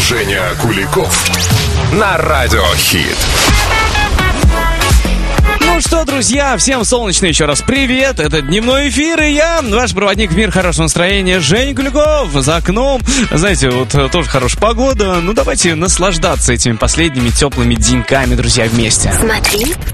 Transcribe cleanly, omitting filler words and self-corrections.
Женя Куликов на Радио Хит. Ну что, друзья, всем солнечный еще раз привет. Это дневной эфир, и я, ваш проводник в мир хорошего настроения, Женя Куликов. За окном, знаете, вот тоже хорошая погода. Ну давайте наслаждаться этими последними теплыми деньками, друзья, вместе. Смотри,